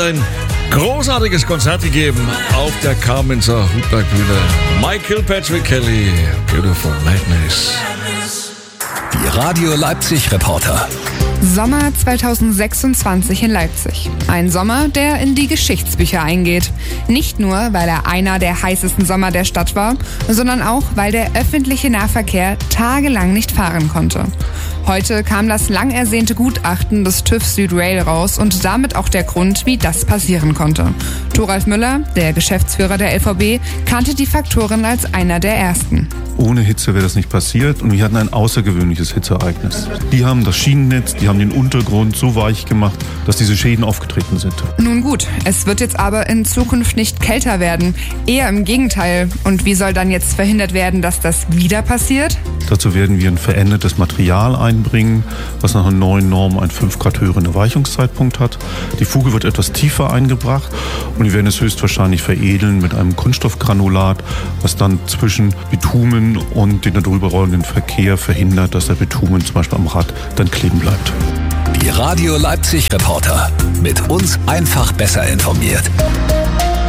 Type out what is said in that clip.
hat ein großartiges Konzert gegeben auf der Kamenzer Hutbergbühne. Michael Patrick Kelly, Beautiful Madness. Die Radio Leipzig Reporter. Sommer 2026 in Leipzig. Ein Sommer, der in die Geschichtsbücher eingeht. Nicht nur, weil er einer der heißesten Sommer der Stadt war, sondern auch, weil der öffentliche Nahverkehr tagelang nicht fahren konnte. Heute kam das lang ersehnte Gutachten des TÜV Südrail raus und damit auch der Grund, wie das passieren konnte. Thoralf Müller, der Geschäftsführer der LVB, kannte die Faktoren als einer der ersten. Ohne Hitze wäre das nicht passiert und wir hatten ein außergewöhnliches Hitzeereignis. Die haben das Schienennetz, die haben den Untergrund so weich gemacht, dass diese Schäden aufgetreten sind. Nun gut, es wird jetzt aber in Zukunft nicht kälter werden. Eher im Gegenteil. Und wie soll dann jetzt verhindert werden, dass das wieder passiert? Dazu werden wir ein verändertes Material einbringen, was nach einer neuen Norm einen 5 Grad höheren Erweichungszeitpunkt hat. Die Fuge wird etwas tiefer eingebracht und wir werden es höchstwahrscheinlich veredeln mit einem Kunststoffgranulat, was dann zwischen Bitumen und den darüber rollenden Verkehr verhindert, dass der Bitumen zum Beispiel am Rad dann kleben bleibt. Die Radio Leipzig Reporter. Mit uns einfach besser informiert.